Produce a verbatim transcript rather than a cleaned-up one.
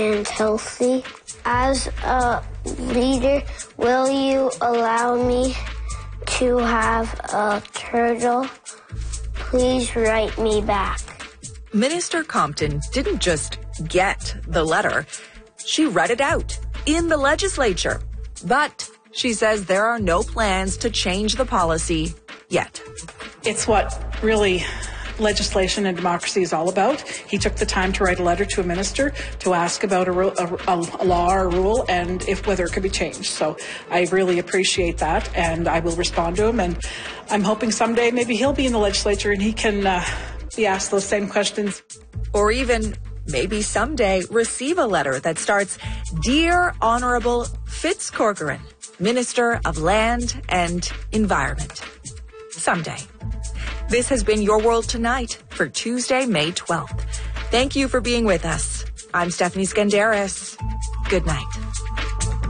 and healthy. As a leader, will you allow me to have a turtle? Please write me back. Minister Compton didn't just get the letter. She read it out in the legislature. But she says there are no plans to change the policy yet. It's what really legislation and democracy is all about. He took the time to write a letter to a minister to ask about a, ru- a, a law or rule and if whether it could be changed. So I really appreciate that, and I will respond to him. And I'm hoping someday maybe he'll be in the legislature and he can uh, be asked those same questions. Or even maybe someday receive a letter that starts, "Dear Honorable Fitz Corcoran, Minister of Land and Environment." Someday. This has been Your World Tonight for Tuesday, May twelfth. Thank you for being with us. I'm Stephanie Skandaris. Good night.